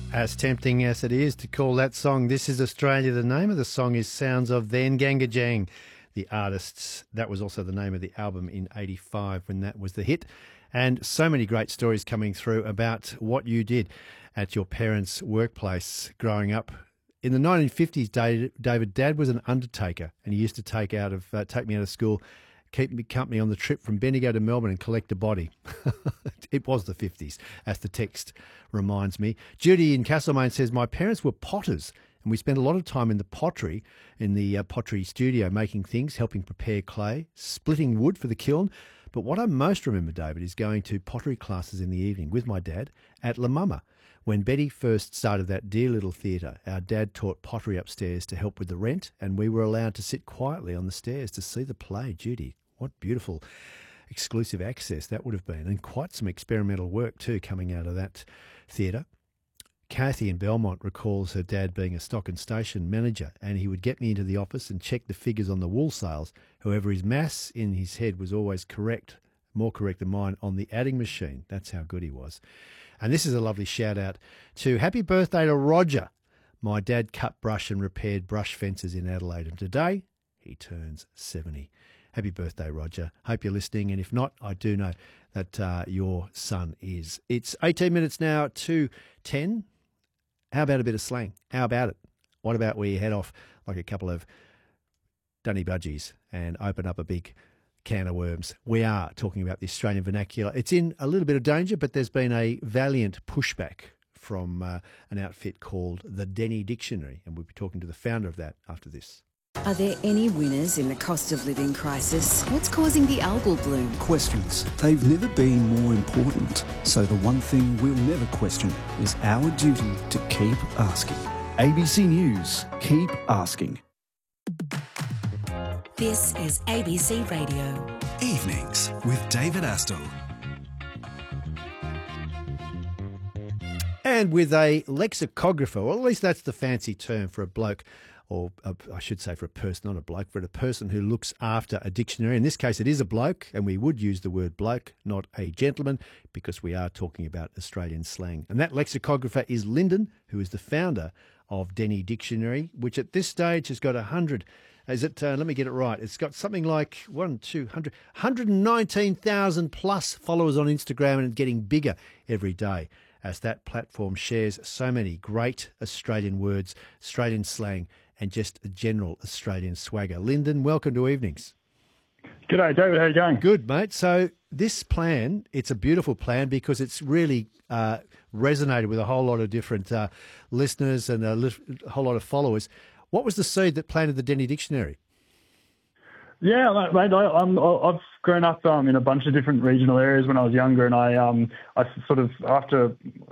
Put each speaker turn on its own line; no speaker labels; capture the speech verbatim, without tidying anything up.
As tempting as it is to call that song This Is Australia, the name of the song is Sounds of Then Gangajang. The artists, that was also the name of the album in eighty-five when that was the hit. And so many great stories coming through about what you did at your parents' workplace growing up. In the nineteen fifties, David, Dad was an undertaker, and he used to take out of uh, take me out of school, keep me company on the trip from Bendigo to Melbourne and collect a body. It was the fifties, as the text reminds me. Judy in Castlemaine says, my parents were potters, and we spent a lot of time in the pottery, in the uh, pottery studio, making things, helping prepare clay, splitting wood for the kiln. But what I most remember, David, is going to pottery classes in the evening with my dad at La Mama. When Betty first started that dear little theatre, our dad taught pottery upstairs to help with the rent, and we were allowed to sit quietly on the stairs to see the play. Judy, what beautiful exclusive access that would have been, and quite some experimental work too coming out of that theatre. Kathy in Belmont recalls her dad being a stock and station manager, and he would get me into the office and check the figures on the wool sales. However, his maths in his head was always correct, more correct than mine, on the adding machine. That's how good he was. And this is a lovely shout out to happy birthday to Roger. My dad cut brush and repaired brush fences in Adelaide, and today he turns seventy. Happy birthday, Roger. Hope you're listening, and if not, I do know that uh, your son is. It's eighteen minutes now to ten. How about a bit of slang? How about it? What about we head off like a couple of dunny budgies and open up a big can of worms? We are talking about the Australian vernacular. It's in a little bit of danger, but there's been a valiant pushback from uh, an outfit called the Denny Dictionary, and we'll be talking to the founder of that after this.
Are there any winners in the cost of living crisis? What's causing the algal bloom?
Questions. They've never been more important. So the one thing we'll never question is our duty to keep asking. A B C News. Keep asking.
This is A B C Radio.
Evenings with David Astle.
And with a lexicographer, or at least that's the fancy term for a bloke, or a, I should say for a person, not a bloke, but a person who looks after a dictionary. In this case, it is a bloke, and we would use the word bloke, not a gentleman, because we are talking about Australian slang. And that lexicographer is Lyndon, who is the founder of Denny Dictionary, which at this stage has got a hundred. Is it? Uh, let me get it right. It's got something like one, two hundred, one hundred nineteen thousand plus followers on Instagram, and getting bigger every day as that platform shares so many great Australian words, Australian slang, and just a general Australian swagger. Lyndon, welcome to Evenings.
G'day, David. How are you going?
Good, mate. So this plan, it's a beautiful plan because it's really uh, resonated with a whole lot of different uh, listeners and a li- whole lot of followers. What was the seed that planted the Denny Dictionary?
Yeah, mate, I, I'm, I've grown up um, in a bunch of different regional areas when I was younger, and I, um, I sort of, after